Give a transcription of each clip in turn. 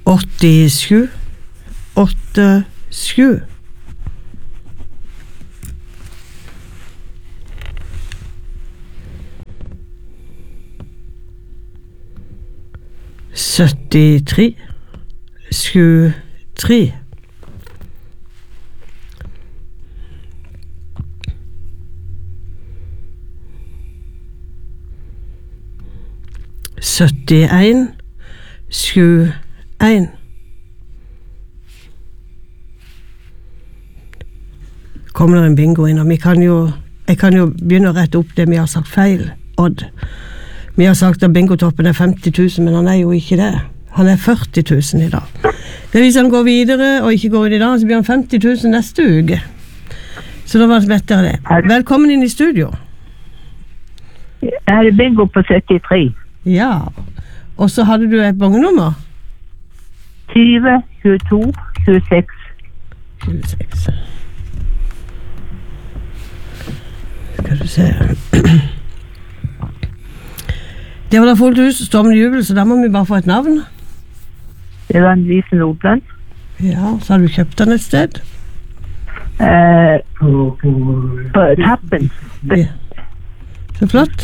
87 87 73 23 71 71 Kommer det en bingo inn, og jeg kan jo begynne å rette opp det vi har sagt feil, Odd. Vi har sagt at bingotoppen 50 000, men han jo ikke det. Han 40 000 i dag. Det hvis han går videre og ikke går inn i dag, så blir han 50 000 neste uke. Så da var det bedre det. Velkommen inn i studio. Jeg bingo på 73. Ja, og så hadde du et bongenummer? 20, 22, 26. 26. Skal du se. Det var da fullt hus, stormende jubel, så da må vi bare få et navn. Det var en Lise Nordland. Ja, så har du kjøpt den et sted? På Tappen. Ja. Så flott.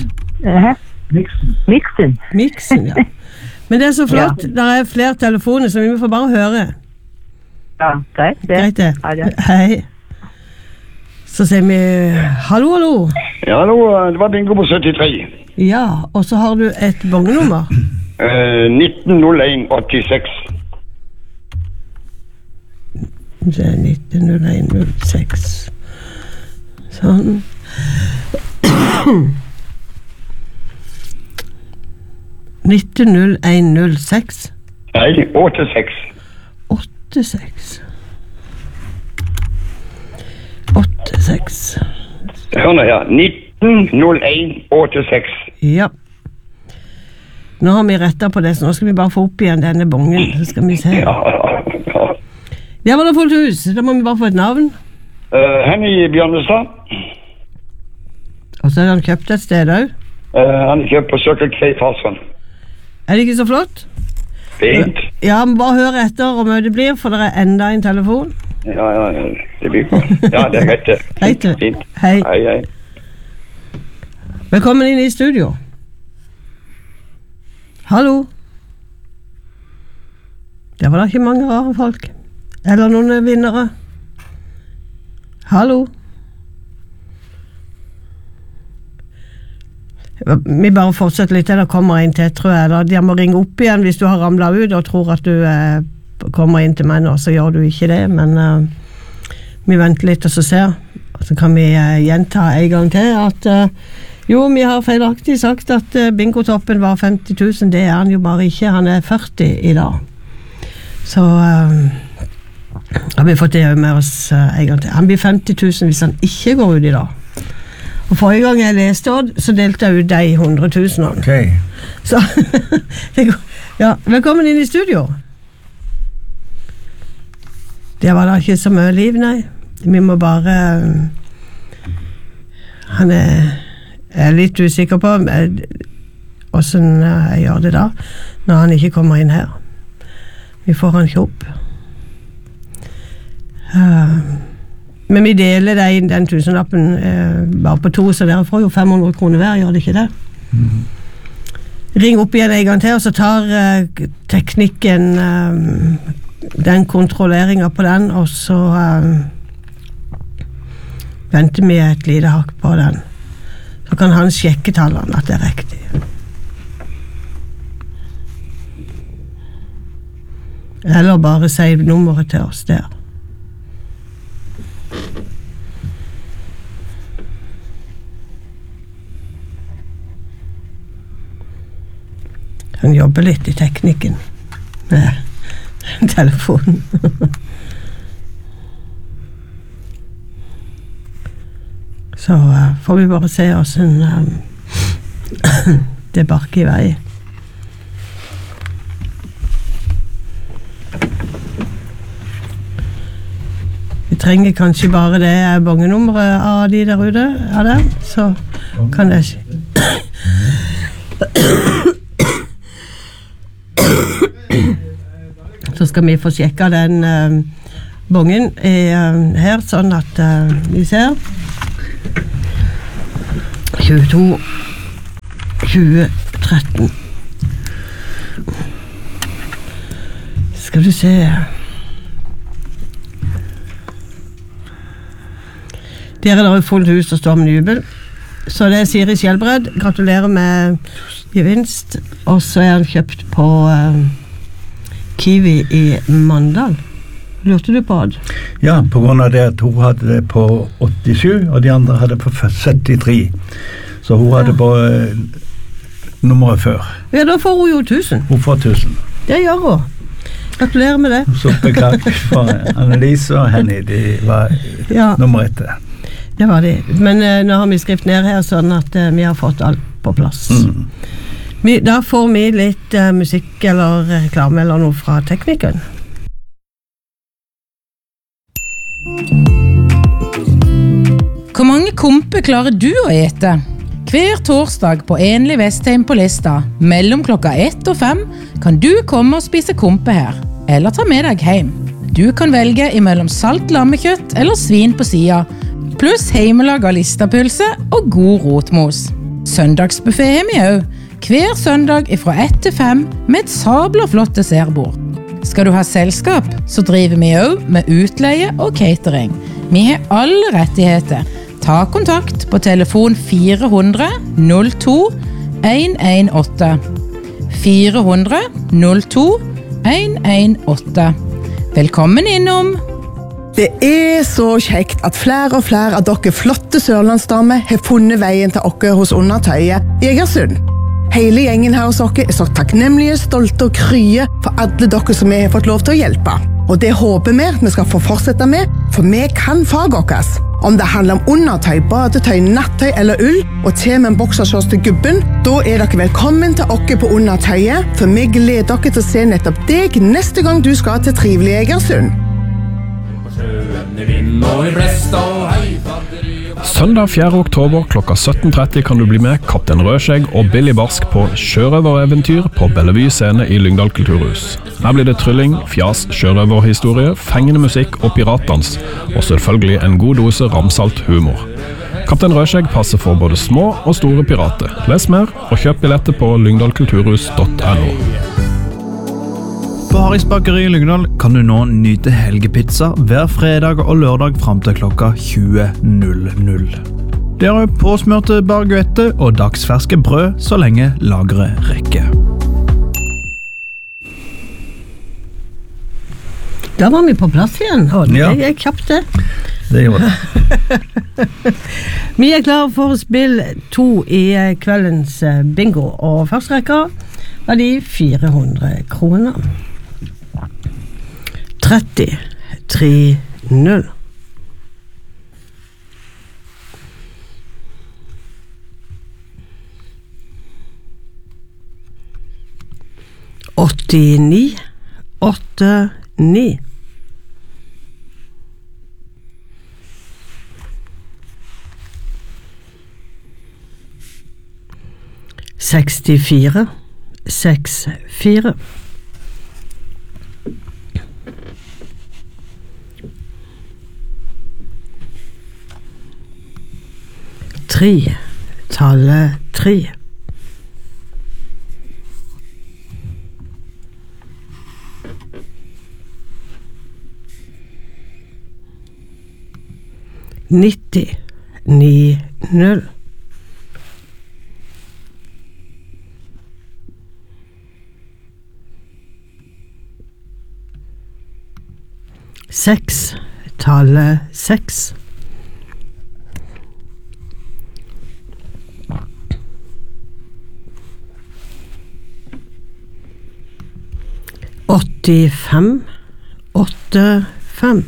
Mixen, ja. Men det så flott, ja. Der flere telefoner, så vi må få bare høre. Ja, greit det. Greit det. Ja. Hei. Så sier vi, hallo. Ja, hallo, det var bingo på 73. Ja, og så har du et bongenummer. 190186. Det 190106. Sånn. (190106) Nei, 86. 86. 86. Hør nå her, 190186. Ja. Nå har vi rettet på det, så nå skal vi bare få opp igjen denne bongen, så skal vi se. Ja. Ja, var det fullt hus? Da må vi bare få et navn. Henny Bjørnestad. Og så har han kjøpt et sted også. Han kjøpt på Circle K Farsson. Det ikke så flott? Fint. Ja, men bare hør etter om det blir, for det enda en telefon. Ja, det blir godt. Ja, det greit det. Greit det. Fint. Hei. Hei. Velkommen inn i studio. Hallo. Det var da ikke mange rare folk. Eller noen vinnere. Hallo. Vi bare fortsetter litt til det kommer inn til, tror jeg. Da. De må ringe opp igjen hvis du har ramlet ut og tror at du kommer inn til meg nå, så gjør du ikke det. Men vi venter litt og så ser. Og så kan vi gjenta en gang til at jo, vi har feilaktig sagt at bingotoppen var 50 000. Det han jo bare ikke. Han 40 i dag. Så har vi fått det med oss en gang til. Han blir 50 000 hvis han ikke går ut i dag. Og forrige gang jeg leste Odd, så delte jeg ut de 100 000. Ok. Så, ja, velkommen inn i studio. Det var da ikke så mye liv, nei. Vi må bare... Han er litt usikker på hvordan jeg gjør det da, når han ikke kommer inn her. Vi får han ikke opp. Men vi deler den tusenlappen bare på 2, så dere får jo 500 kroner hver, gjør det ikke det? Ring opp igjen en gang til, og så tar teknikken den kontrolleringen på den, og så venter vi et lite hakk på den. Så kan han sjekke tallene at det riktig. Eller bare si nummeret til oss der. Han jobber litt i teknikken med telefonen. Så får vi bare se oss det barker i vei. Vi trenger kanskje bare det bongenummeret av de der ute, så kan det så så skal vi få sjekka den bongen her, sånn at vi ser 22 2013 skal du se der det fullt hus og stormen jubel, så det Siri Skjelbred, gratulerer med gevinst, og så han kjøpt på Kiwi i Mandal. Lurte du på det? Ja, på grunn av det at hun hadde det på 87, og de andre hadde på 73. Så hun hadde på nummeret før. Ja, da får hun jo 1000. Hun får 1000. Det gjør hun. Gratulerer med det. Så beklager for Annelise og Henny, de var nummer 1. Det var de. Men nå har vi skrift ned her, sånn at vi har fått alt på plass. Da får vi litt musikk eller reklame eller noe fra teknikeren. Hvor mange kompe klarer du å ete? Hver torsdag på Enlig Vestheim på Lista, mellom klokka 1 og 5, kan du komme og spise kompe her, eller ta med deg hjem. Du kan velge imellom salt lammekjøtt eller svin på sida, pluss heimelag av listapølse og god rotmos. Søndagsbuffet har vi også, hver søndag fra 1 til 5 med et sabler flott dessertbord. Skal du ha selskap, så driver vi også med utleie og catering. Vi har alle rettigheter. Ta kontakt på telefon 400 02 118. 400 02 118. Velkommen innom! Det så kjekt at flere og flere av dere flotte sørlandsdamer har funnet veien til dere hos Undertøyet i Egersund. Hele gjengen her hos dere så takknemlige, stolte og krye for alle dere som vi har fått lov til å hjelpe. Og det håper vi skal få fortsette med, for vi kan faget okkes. Om det handler om undertøy, badetøy, nattøy eller ull, og til med en boksershorts til gubben, da dere velkommen til dere på Undertøyet, for vi gleder dere til å se nettopp deg neste gang du skal til trivelige Egersund. Søndag 4. oktober klokka 17.30 kan du bli med Kaptein Rødskjegg og Billy Barsk på sjørøvereventyr på Bellevue scene i Lyngdal kulturhus. Her blir det trylling, fjas, sjørøverhistorie, fengende musikk og piratdans, og selvfølgelig en god dose ramsalt humor. Kaptein Rødskjegg passer for både små og store pirater. Les mer og kjøp billetter på lyngdalkulturhus.no. På Harrys bakeri i Lyngdal kan du nå nyte helgepizza hver fredag og lørdag frem til klokka 20.00. Det jo påsmørte baguette og dagsferske brød så lenge lageret rekker. Da var vi på plass igjen, og det gikk kjapt det. Det gjorde det. Vi klare for å spille 2 i kveldens bingo, og første rekka var de 400 kroner. 30 3 0 89 8 9 64 6 4 3 tallet 3 90 9 0 6 tallet 6 85 8 5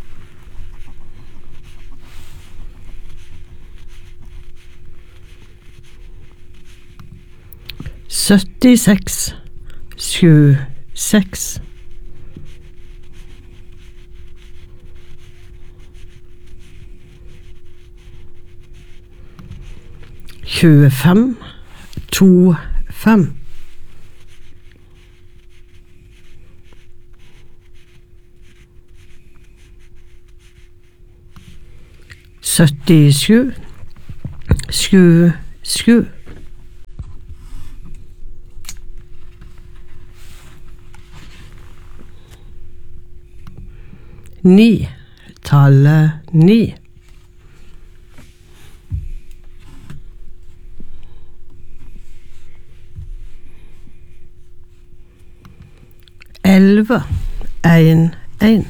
76 7 6 25 2 5 77 77 9 tallet 9 11 1 1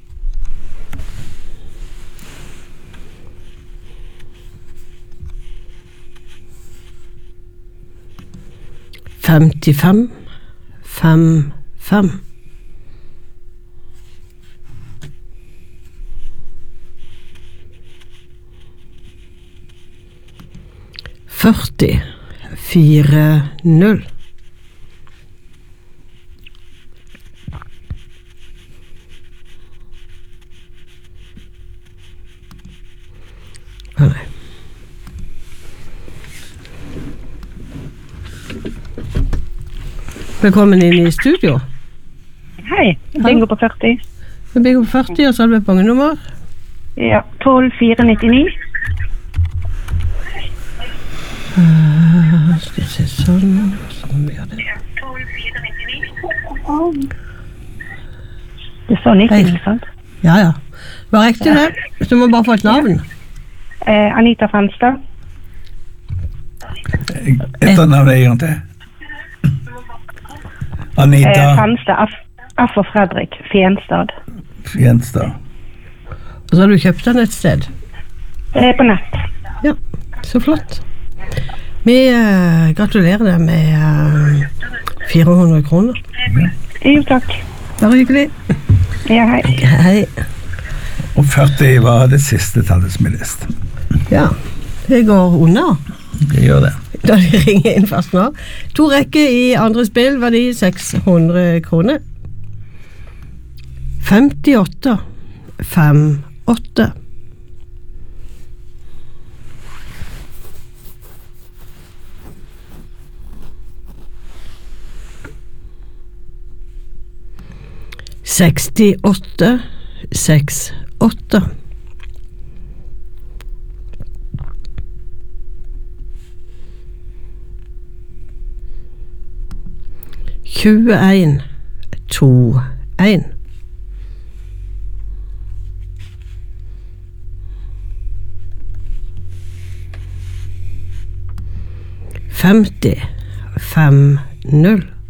55 5 5 40 4 0 Nei. Velkommen inn i studio. Hei, bingo på 40. Bingo på 40, og så har du et bangenummer. Ja, 12 499. Skal jeg se sånn vi gjør det. Det står 90, sant? Ja, ja. Det var riktig det. Så du må bare få et navn. Anita Fenstad. Etternavnet en gang til. Anita Fenstad, F for Fredrik, Fjenstad. Fjenstad. Og så har du kjøpt den et sted. På nett. Ja, så flott. Vi gratulerer deg med 400 kroner. Jo, takk. Bare hyggelig. Ja, hei. Hei. Og 40 var det siste tallet som er list. Ja, det går unna. Det gjør det. Da de ringer inn først nå. 2 rekker i andre spill, verdi 600 kroner. 58 5 8 68 6 8 21 2 1 50 5 0